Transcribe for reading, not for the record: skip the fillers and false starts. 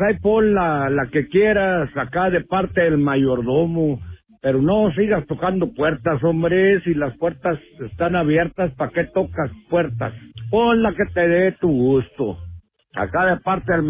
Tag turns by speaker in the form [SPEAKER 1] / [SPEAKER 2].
[SPEAKER 1] ahí pon la que quieras acá de parte del mayordomo. Pero no sigas tocando puertas, hombre. Si las puertas están abiertas, ¿para qué tocas puertas? Pon la que te dé tu gusto. Acá de parte del